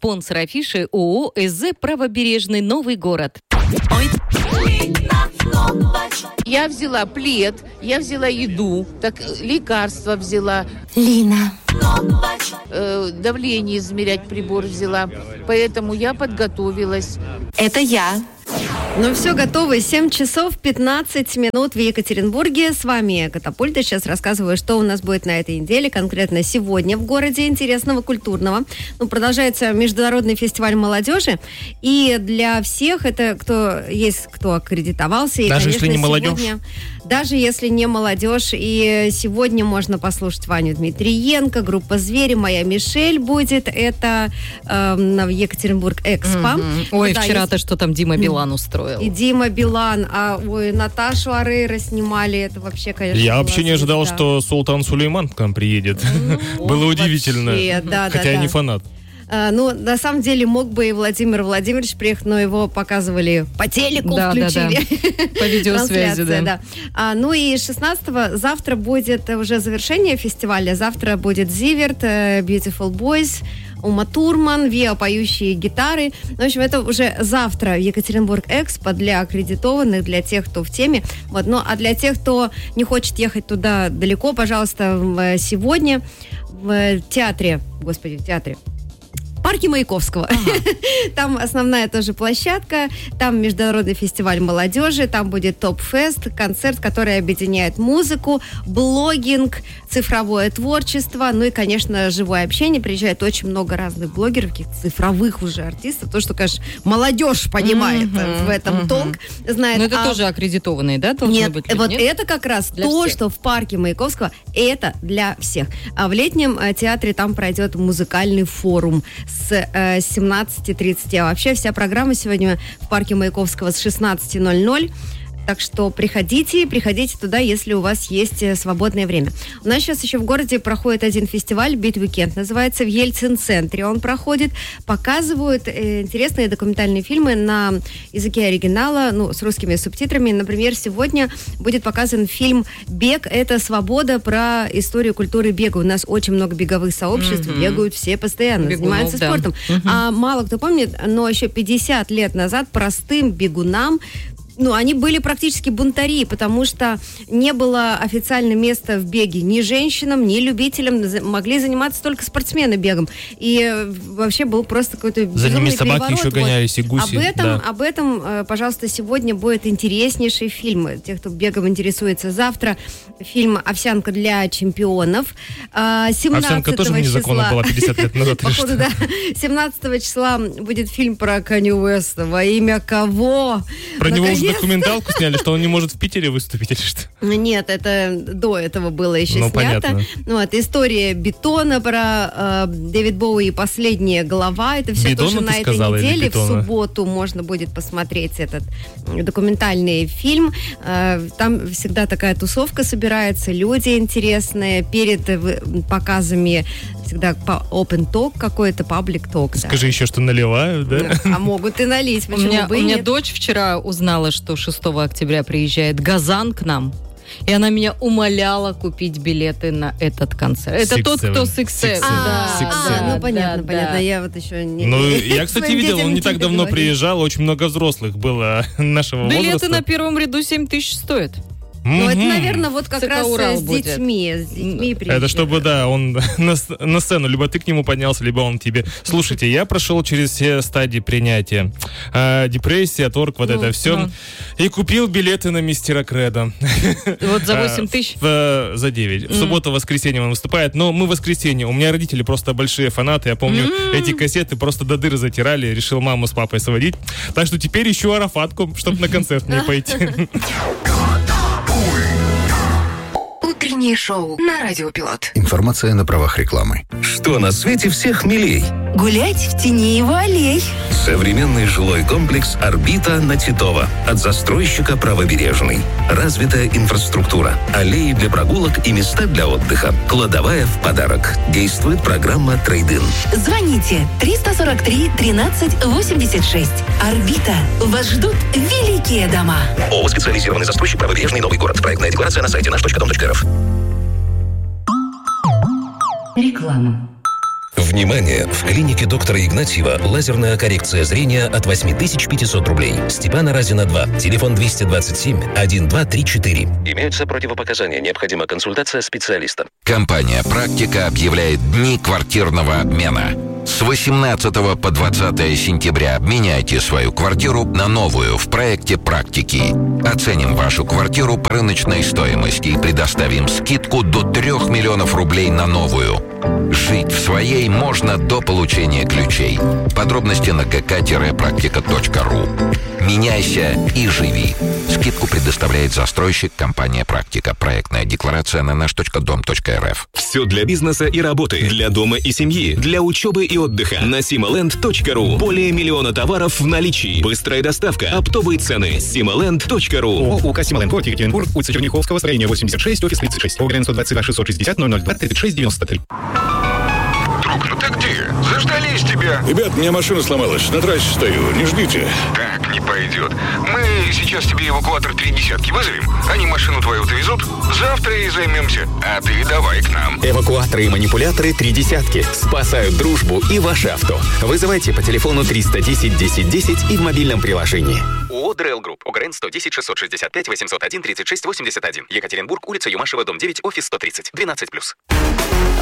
Спонсор афиши ООО «СЗ Правобережный Новый город». Я взяла плед, я взяла еду, так лекарства взяла. Лина. Давление измерять прибор взяла. Поэтому я подготовилась. Это я. Ну все, готово. 7 часов 15 минут в Екатеринбурге. С вами Катапульта. Сейчас рассказываю, что у нас будет на этой неделе, конкретно сегодня в городе интересного, культурного. Продолжается Международный фестиваль молодежи. И для всех это кто аккредитовался. И, даже конечно, если не молодежь? Сегодня, даже если не молодежь. И сегодня можно послушать Ваню Дмитриенко, группа «Звери», «Моя Мишель» будет. Это в Екатеринбург Экспо. Ой, вчера-то что там Дима Билан устроил. И Дима Билан, Наташу Орейро снимали, это вообще, конечно... Я вообще не ожидал, что Султан Сулейман к нам приедет. Было удивительно, хотя я не фанат. На самом деле мог бы и Владимир Владимирович приехать, но его показывали по телеку, включили. По видеосвязи, да. И 16-го завтра будет уже завершение фестиваля. Завтра будет Зиверт, Beautiful Boys, Ума Турман, Виа поющие гитары. В общем, это уже завтра Екатеринбург Экспо для аккредитованных, для тех, кто в теме. А для тех, кто не хочет ехать туда далеко, пожалуйста, сегодня в театре, парке Маяковского. Там основная тоже площадка, там международный фестиваль молодежи, там будет топ-фест, концерт, который объединяет музыку, блогинг, цифровое творчество, и, конечно, живое общение. Приезжает очень много разных блогеров, каких-то цифровых уже артистов, то, что, конечно, молодежь понимает в этом толк, знает. Но это тоже аккредитованные, да, должны быть? Вот это как раз для то, всех. Что в парке Маяковского, это для всех. А в летнем театре там пройдет музыкальный форум с 17:30. А вообще вся программа сегодня в парке Маяковского с 16:00. Так что приходите туда, если у вас есть свободное время. У нас сейчас еще в городе проходит один фестиваль, Бит-Уикенд называется, в Ельцин-центре он проходит. Показывают интересные документальные фильмы на языке оригинала, с русскими субтитрами. Например, сегодня будет показан фильм «Бег. Это свобода», про историю культуры бега. У нас очень много беговых сообществ, бегают все постоянно, занимаются спортом. А мало кто помнит, но еще 50 лет назад простым бегунам они были практически бунтари, потому что не было официально места в беге ни женщинам, ни любителям. Могли заниматься только спортсмены бегом. И вообще был просто какой-то безумный за ними собаки переворот. еще гонялись, и гуси. Об этом, пожалуйста, сегодня будет интереснейший фильм. Тех, кто бегом интересуется. Завтра фильм «Овсянка для чемпионов». 17 Овсянка тоже незаконно была 50 лет назад. Походу, да. 17 числа будет фильм про Канье Уэста. Во имя кого? Про него уже документалку сняли, что он не может в Питере выступить или что? Нет, это до этого было еще снято. Понятно. История «Бетона» про Дэвид Боуи и «Последняя глава». Это все Бетона тоже на этой неделе. В субботу можно будет посмотреть этот документальный фильм. Там всегда такая тусовка собирается, люди интересные. Перед показами всегда open talk какой-то, public talk. Скажи еще, что наливают, да? А могут и налить, почему бы и нет? У меня дочь вчера узнала, что 6 октября приезжает Газан к нам. И она меня умоляла купить билеты на этот концерт. Это тот, кто с X7. Понятно. Я вот еще не... я, кстати, видел, он не так давно приезжал, очень много взрослых было нашего возраста. Билеты на первом ряду 7 тысяч стоят. Это, наверное, вот как раз с детьми. Это чтобы, он на сцену, либо ты к нему поднялся, либо он тебе. Слушайте, я прошел через все стадии принятия. Депрессия, торг, это все. И купил билеты на Мистера Кредо. Вот за 8 тысяч? За 9. В субботу-воскресенье он выступает. Но мы в воскресенье. У меня родители просто большие фанаты. Я помню, эти кассеты просто до дыр затирали. Решил маму с папой сводить. Так что теперь ищу Арафатку, чтобы на концерт мне пойти. Утреннее шоу на Радио Пилот. Информация на правах рекламы. Что на свете всех милей? Гулять в тени его аллей. Современный жилой комплекс «Орбита» на Титова. От застройщика «Правобережный». Развитая инфраструктура. Аллеи для прогулок и места для отдыха. Кладовая в подарок. Действует программа «Трейд-ин». Звоните 343 13 86. «Орбита». Вас ждут великие дома. ООО «Специализированный застройщик «Правобережный Новый город». Проектная декларация на сайте наш.дом.рф. Реклама. Внимание! В клинике доктора Игнатьева лазерная коррекция зрения от 8500 рублей. Степана Разина 2. Телефон 227-1234. Имеются противопоказания. Необходима консультация специалиста. Компания «Практика» объявляет дни квартирного обмена. С 18 по 20 сентября обменяйте свою квартиру на новую в проекте «Практики». Оценим вашу квартиру по рыночной стоимости и предоставим скидку до 3 миллионов рублей на новую. Жить в своей можно до получения ключей. Подробности на kk-практика.ру. Меняйся и живи. Скидку предоставляет застройщик компания «Практика». Проектная декларация на наш.дом.рф. Все для бизнеса и работы, для дома и семьи, для учебы и отдыха. На simaland.ru. Более миллиона товаров в наличии. Быстрая доставка, оптовые цены. simaland.ru. ООО «Сималенд», город Екатеринбург, улица Черняховского, строение 86, офис 36. ОГРН 122 660 002 36 93. Друг, ну ты где? Заждались тебя. Ребят, у меня машина сломалась, на трассе стою, не ждите. Так, не пойдет. Мы сейчас тебе эвакуатор 3 десятки вызовем, они машину твою довезут, завтра и займемся. А ты давай к нам. Эвакуаторы и манипуляторы 3 десятки спасают дружбу и ваше авто. Вызывайте по телефону 310 10 10 и в мобильном приложении. ООО «ДРЛ Групп». ОГРН 110 665 801 36 81. Екатеринбург, улица Юмашева, дом 9, офис 130. 12+.